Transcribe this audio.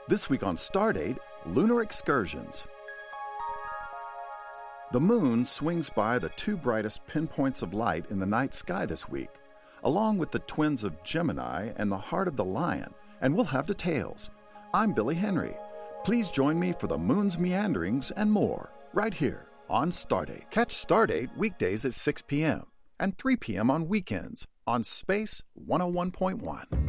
This week on Stardate, lunar excursions. The moon swings by the two brightest pinpoints of light in the night sky this week, along with the twins of Gemini and the heart of the lion, and we'll have details. I'm Billy Henry. Please join me for the moon's meanderings and more, right here on Stardate. Catch Stardate weekdays at 6 p.m. and 3 p.m. on weekends on Space 101.1.